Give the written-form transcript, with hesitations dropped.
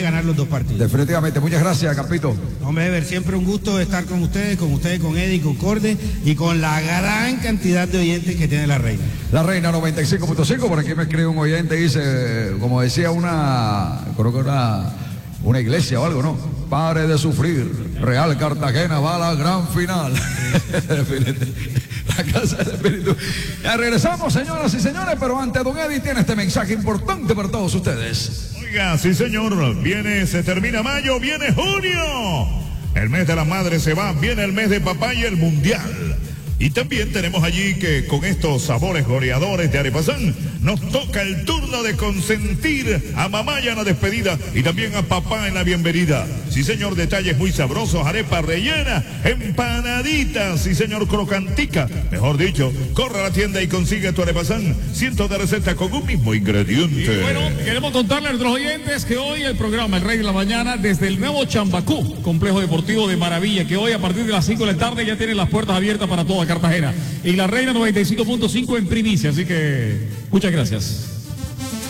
ganar los dos partidos. Definitivamente, muchas gracias, Campito. Hombre, Ever, siempre un gusto estar con ustedes, con Eddie, con Corde y con la gran cantidad de oyentes que tiene la Reina. La Reina 95.5, por aquí me escribe un oyente y dice, como decía creo que una iglesia o algo, ¿no? Pare de sufrir, Real Cartagena va a la gran final. La Casa del Espíritu. Ya regresamos, señoras y señores, pero antes don Eddie tiene este mensaje importante para todos ustedes. Oiga, sí señor, se termina mayo, viene junio. El mes de la madre se va, viene el mes de papá y el mundial. Y también tenemos allí que con estos sabores goleadores de Arepasán nos toca el turno de consentir a mamá ya en la despedida y también a papá en la bienvenida. Sí señor, detalles muy sabrosos, arepa rellena, empanaditas, sí señor, crocantica. Mejor dicho, corre a la tienda y consigue tu Arepasán, cientos de recetas con un mismo ingrediente. Y bueno, queremos contarle a nuestros oyentes que hoy el programa El Rey de la Mañana desde el nuevo Chambacú, complejo deportivo de Maravilla, que hoy a partir de las 5 de la tarde ya tiene las puertas abiertas para toda Cartagena. Y la Reina 95.5 en primicia, así que muchas gracias.